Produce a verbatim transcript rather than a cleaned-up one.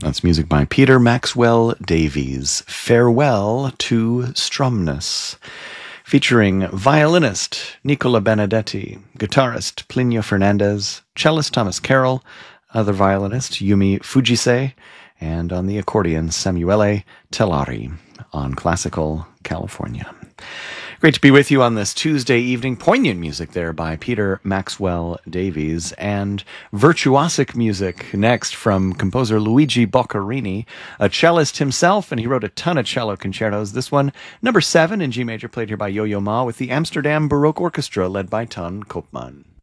That's music by Peter Maxwell Davies. Farewell to Stromness, featuring violinist Nicola Benedetti, guitarist Plinio Fernandez, cellist Thomas Carroll, other violinist Yumi Fujise, and on the accordion Samuele Tellari on Classical California. Great to be with you on this Tuesday evening. Poignant music there by Peter Maxwell Davies, and virtuosic music next from composer Luigi Boccherini, a cellist himself, and he wrote a ton of cello concertos. This one, number seven in G major, played here by Yo-Yo Ma with the Amsterdam Baroque Orchestra led by Ton Koopman.